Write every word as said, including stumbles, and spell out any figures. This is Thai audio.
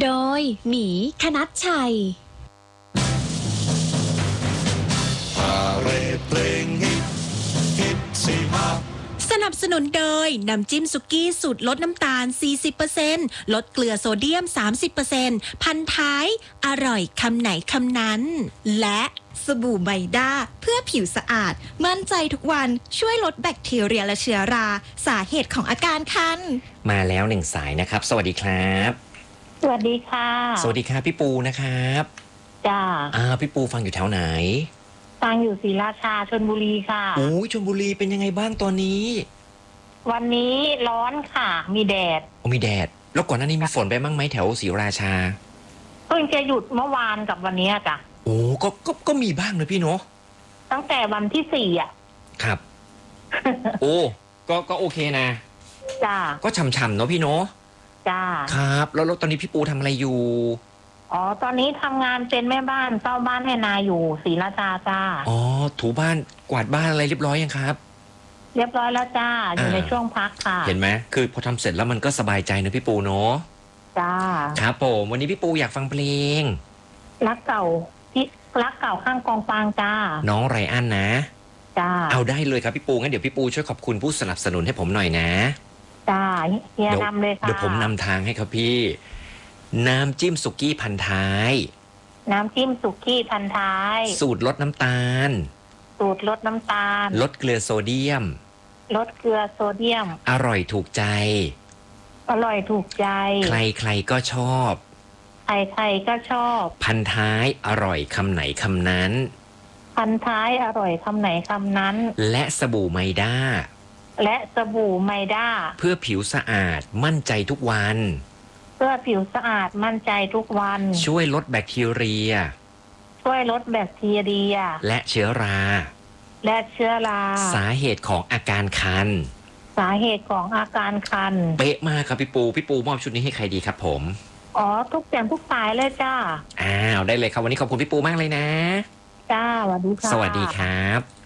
โดยหมีคณัชชัยพาเรดเพลงฮิตฮิตสิมาสนับสนุนโดยน้ำจิ้มสุกี้สูตรลดน้ำตาล สี่สิบเปอร์เซ็นต์ ลดเกลือโซเดียม สามสิบเปอร์เซ็นต์ พันท้ายอร่อยคำไหนคำนั้นและสบู่ไบด้าเพื่อผิวสะอาดมั่นใจทุกวันช่วยลดแบคทีเรียและเชื้อราสาเหตุของอาการคันมาแล้วหนึ่งสายนะครับสวัสดีครับสวัสดีค่ะสวัสดีครับพี่ปูนะครับจ้าอ่าพี่ปูฟังอยู่แถวไหนฟังอยู่ศรีราชาชลบุรีค่ะโอ้ยชลบุรีเป็นยังไงบ้างตอนนี้วันนี้ร้อนค่ะมีแดดโอ้มีแดดแล้วก่อนหน้านี้มีฝนไปบ้างไหมแถวศรีราชาเพิ่งจะหยุดเมื่อวานกับวันนี้จ้ะโอ้ก็ก็ก็มีบ้างนะพี่เนาะตั้งแต่วันที่สี่อ่ะครับ โอ้ก็ก็โอเคนะจ้าก็ช่ำๆเนาะพี่เนาะจ้าครับแล้วตอนนี้พี่ปูทำอะไรอยู่อ๋อตอนนี้ทำงานเป็นแม่บ้านเฝ้าบ้านให้นาอยู่ศรีราชาจ้าอ๋อถูบ้านกวาดบ้านอะไรเรียบร้อยยังครับเรียบร้อยแล้วจ้าอยู่ในช่วงพักค่ะเห็นไหมคือพอทำเสร็จแล้วมันก็สบายใจนะพี่ปูเนาะจ้าครับผมวันนี้พี่ปูอยากฟังเพลงรักเก่าที่รักเก่าข้างกองฟางจ้าน้องไรอันนะจ้าเอาได้เลยครับพี่ปูงั้นเดี๋ยวพี่ปูช่วยขอบคุณผู้สนับสนุนให้ผมหน่อยนะจ้าเฮียนำเลยค่ะเดี๋ยวผมนำทางให้ครับพี่น้ำจิ้มสุกี้พันท้ายน้ำจิ้มสุกี้พันท้ายสูตรลดน้ำตาลสูตรลดน้ำตาลลดเกลือโซเดียมลดเกลือโซเดียมอร่อยถูกใจอร่อยถูกใจใครๆก็ชอบใครๆก็ชอบพันท้ายอร่อยคำไหนคำนั้นพันท้ายอร่อยคำไหนคำนั้นและสบู่ไมด้าและสบู่ไมด้าเพื่อผิวสะอาดมั่นใจทุกวันเพื่อผิวสะอาดมั่นใจทุกวันช่วยลดแบคทีเรียช่วยลดแบคทีเรียและเชื้อราและเชื้อราสาเหตุของอาการคันสาเหตุของอาการคันเป๊ะมากครับพี่ปูพี่ปูมอบชุดนี้ให้ใครดีครับผมอ๋อทุกอย่างทุกสายเลยจ้าอ้าวได้เลยครับวันนี้ขอบคุณพี่ปูมากเลยนะจ้าสวัสดีค่ะสวัสดีครับ